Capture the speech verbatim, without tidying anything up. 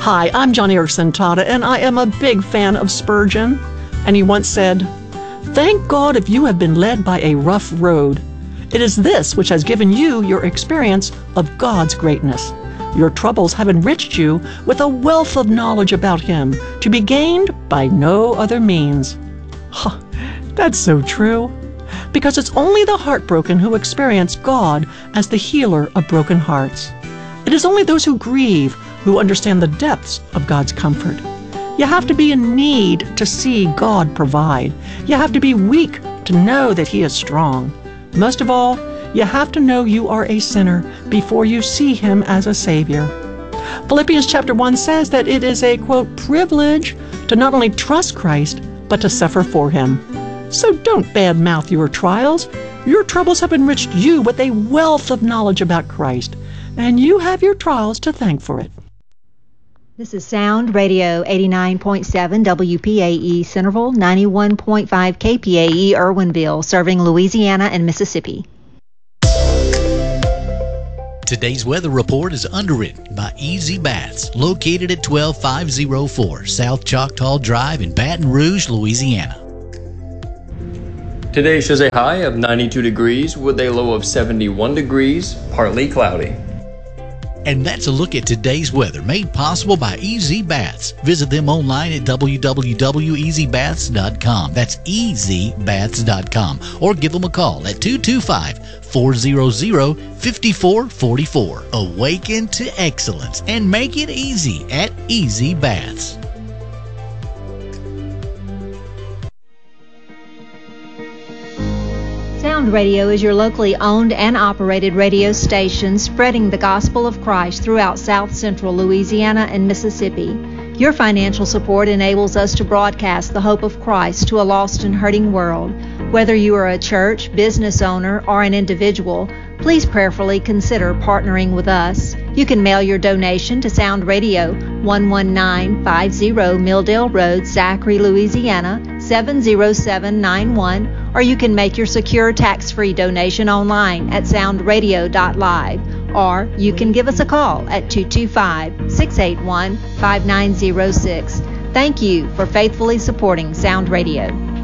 Hi, I'm John Erickson Tada, and I am a big fan of Spurgeon. And he once said, "Thank God if you have been led by a rough road. It is this which has given you your experience of God's greatness. Your troubles have enriched you with a wealth of knowledge about Him, to be gained by no other means." Huh, that's so true. Because it's only the heartbroken who experience God as the healer of broken hearts. It is only those who grieve who understand the depths of God's comfort. You have to be in need to see God provide. You have to be weak to know that He is strong. Most of all, you have to know you are a sinner before you see Him as a Savior. Philippians chapter one says that it is a, quote, privilege to not only trust Christ, but to suffer for Him. So don't badmouth your trials. Your troubles have enriched you with a wealth of knowledge about Christ, and you have your trials to thank for it. This is Sound Radio eighty-nine point seven W P A E Centerville, ninety-one point five K P A E Irwinville, serving Louisiana and Mississippi. Today's weather report is underwritten by Easy Baths, located at twelve five oh four South Choctaw Drive in Baton Rouge, Louisiana. Today shows a high of ninety-two degrees with a low of seventy-one degrees, partly cloudy. And that's a look at today's weather, made possible by Easy Baths. Visit them online at w w w dot easy baths dot com. That's easy baths dot com. Or give them a call at two two five, four hundred, five four four four. Awaken to excellence and make it easy at Easy Baths. Sound Radio is your locally owned and operated radio station spreading the gospel of Christ throughout South Central Louisiana and Mississippi. Your financial support enables us to broadcast the hope of Christ to a lost and hurting world. Whether you are a church, business owner, or an individual, please prayerfully consider partnering with us. You can mail your donation to Sound Radio, one one nine five zero Milldale Road, Zachary, Louisiana, seven zero seven nine one, or you can make your secure tax-free donation online at sound radio dot live, or you can give us a call at two two five, six eight one, five nine zero six. Thank you for faithfully supporting Sound Radio.